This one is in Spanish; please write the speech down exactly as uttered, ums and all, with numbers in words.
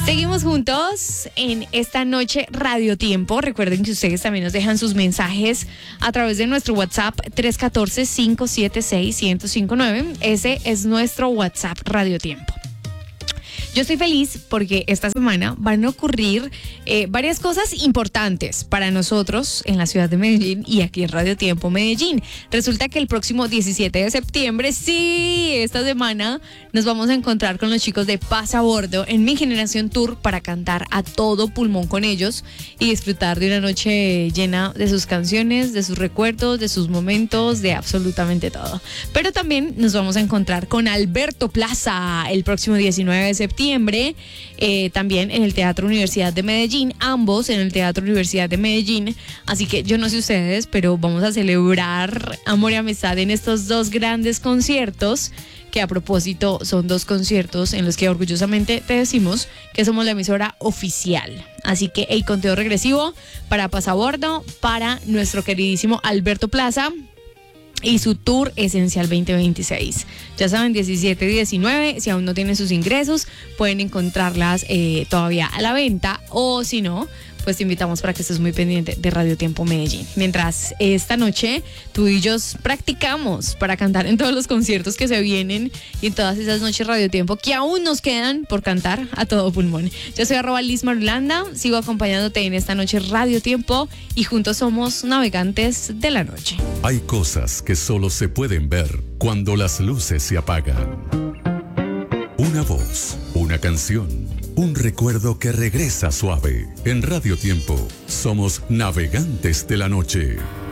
Seguimos juntos en esta noche Radio Tiempo. Recuerden que ustedes también nos dejan sus mensajes a través de nuestro WhatsApp tres uno cuatro, cinco siete seis, uno cero cinco nueve. Ese es nuestro WhatsApp Radio Tiempo. Yo estoy feliz porque esta semana van a ocurrir eh, varias cosas importantes para nosotros en la ciudad de Medellín y aquí en Radio Tiempo Medellín. Resulta que el próximo diecisiete de septiembre, sí, esta semana nos vamos a encontrar con los chicos de Pasa a Bordo en Mi Generación Tour para cantar a todo pulmón con ellos y disfrutar de una noche llena de sus canciones, de sus recuerdos, de sus momentos, de absolutamente todo. Pero también nos vamos a encontrar con Alberto Plaza el próximo diecinueve de septiembre. Eh, también en el Teatro Universidad de Medellín, ambos en el Teatro Universidad de Medellín. Así que yo no sé ustedes, pero vamos a celebrar amor y amistad en estos dos grandes conciertos, que a propósito son dos conciertos en los que orgullosamente te decimos que somos la emisora oficial. Así que el conteo regresivo para Pasabordo, para nuestro queridísimo Alberto Plaza y su Tour Esencial veinte veintiséis. Ya saben, diecisiete y diecinueve, si aún no tienen sus ingresos, pueden encontrarlas eh, todavía a la venta, o si no, pues te invitamos para que estés muy pendiente de Radio Tiempo Medellín. Mientras esta noche tú y yo practicamos para cantar en todos los conciertos que se vienen y en todas esas noches Radio Tiempo que aún nos quedan por cantar a todo pulmón. Yo soy arroba Liz Marulanda, sigo acompañándote en esta noche Radio Tiempo y juntos somos navegantes de la noche. Hay cosas que solo se pueden ver cuando las luces se apagan. Una voz, una canción, un recuerdo que regresa suave. En Radio Tiempo somos navegantes de la noche.